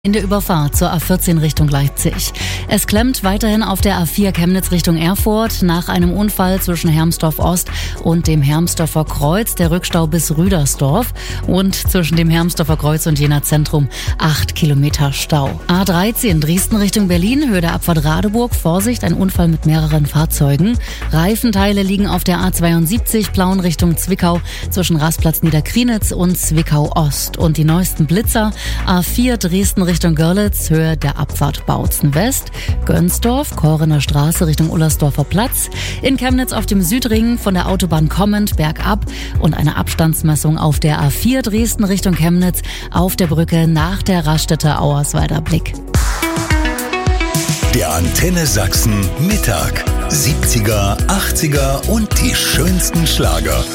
In der Überfahrt zur A14 Richtung Leipzig. Es klemmt weiterhin auf der A4 Chemnitz Richtung Erfurt nach einem Unfall zwischen Hermsdorf Ost und dem Hermsdorfer Kreuz, der Rückstau bis Rüdersdorf, und zwischen dem Hermsdorfer Kreuz und Jena Zentrum 8 Kilometer Stau. A13 Dresden Richtung Berlin, Höhe der Abfahrt Radeburg, Vorsicht, ein Unfall mit mehreren Fahrzeugen. Reifenteile liegen auf der A72 Plauen Richtung Zwickau zwischen Rastplatz Niederkrienitz und Zwickau Ost. Und die neuesten Blitzer: A4 Dresden Richtung Görlitz, Höhe der Abfahrt Bautzen West, Gönsdorf, Korener Straße Richtung Ullersdorfer Platz, in Chemnitz auf dem Südring von der Autobahn kommend bergab und eine Abstandsmessung auf der A4 Dresden Richtung Chemnitz auf der Brücke nach der Raststätte Auerswalder Blick. Der Antenne Sachsen Mittag. 70er, 80er und die schönsten Schlager.